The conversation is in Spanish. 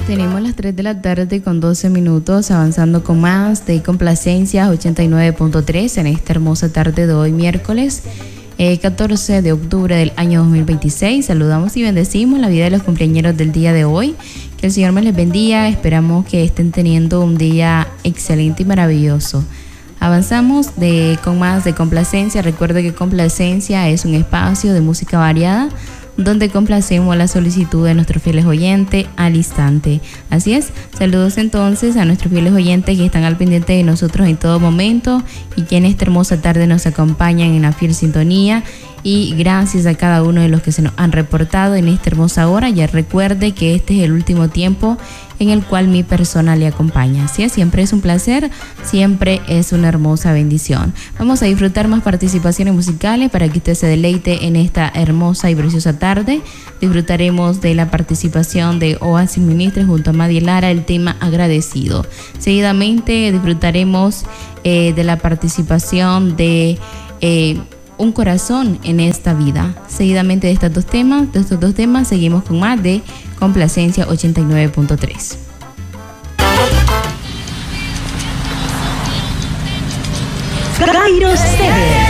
Tenemos las 3 de la tarde con 12 minutos, avanzando con más de Complacencias 89.3 en esta hermosa tarde de hoy, miércoles 14 de octubre del año 2026. Saludamos y bendecimos la vida de los cumpleañeros del día de hoy. Que el Señor me les bendiga. Esperamos que estén teniendo un día excelente y maravilloso. Avanzamos con más de Complacencia. Recuerde que Complacencia es un espacio de música variada donde complacemos la solicitud de nuestros fieles oyentes al instante. Así es, saludos entonces a nuestros fieles oyentes que están al pendiente de nosotros en todo momento y que en esta hermosa tarde nos acompañan en la fiel sintonía. Y gracias a cada uno de los que se nos han reportado en esta hermosa hora. Ya recuerde que este es el último tiempo en el cual mi persona le acompaña. Así es, siempre es un placer, siempre es una hermosa bendición. Vamos a disfrutar más participaciones musicales para que usted se deleite en esta hermosa y preciosa tarde. Disfrutaremos de la participación de Oasis Ministres junto a Madi Lara, el tema Agradecido. Seguidamente disfrutaremos de la participación de Un corazón en esta vida. Seguidamente de estos dos temas, seguimos con más de Complacencia 89.3. Kairos TV.